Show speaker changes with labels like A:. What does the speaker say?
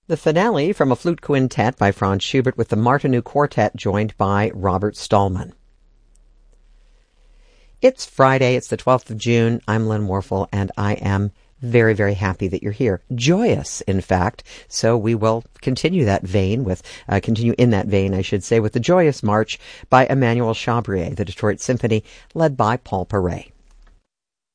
A: The finale from a flute quintet by Franz Schubert with the Martinů Quartet joined by Robert Stallman. It's Friday, it's the 12th of June. I'm Lynn Warfel, and I am very, very happy that you're here. Joyous, in fact. So we will continue in that vein, with the Joyous March by Emmanuel Chabrier, the Detroit Symphony, led by Paul Paray.